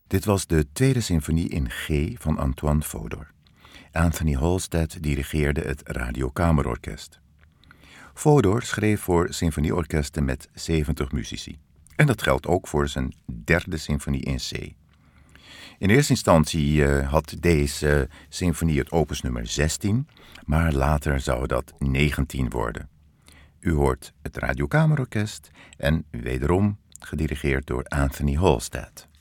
Dit was de tweede symfonie in G van Antoine Fodor. Anthony Halstead dirigeerde het Radiokamerorkest. Fodor schreef voor symfonieorkesten met 70 muzici. En dat geldt ook voor zijn derde symfonie in C. In eerste instantie had deze symfonie het opus nummer 16, maar later zou dat 19 worden. U hoort het Radiokamerorkest en wederom gedirigeerd door Anthony Halstead.